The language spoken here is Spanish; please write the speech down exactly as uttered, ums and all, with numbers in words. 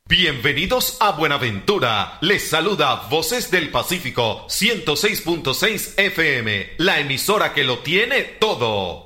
Bienvenidos a Buenaventura. Les saluda Voces del Pacífico ciento seis punto seis F M, la emisora que lo tiene todo.